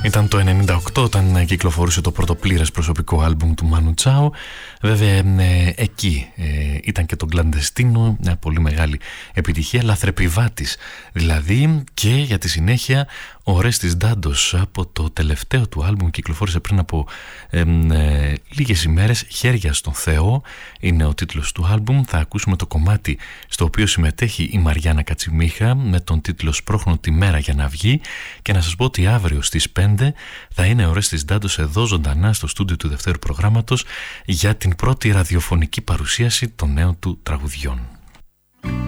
Ήταν το 98 όταν κυκλοφορούσε το πρωτοπλήρες προσωπικό άλμπουμ του Μάνου Τσάο. Βέβαια εκεί ήταν και το Κλαντεστίνο, μια πολύ μεγάλη επιτυχία, λαθρεπιβάτης δηλαδή, και για τη συνέχεια ο Ορέστης Ντάντος από το τελευταίο του άλμπουμ, κυκλοφόρησε πριν από λίγες ημέρες, «Χέρια στον Θεό» είναι ο τίτλος του άλμπουμ. Θα ακούσουμε το κομμάτι στο οποίο συμμετέχει η Μαριάννα Κατσιμίχα με τον τίτλο «Σπρώχνω τη μέρα για να βγει», και να σας πω ότι αύριο στις 5 θα είναι ο Ορέστης Ντάντος εδώ ζωντανά στο στούντιο του δευτέρου προγράμματος για την πρώτη ραδιοφωνική παρουσίαση των νέων του τραγουδιών.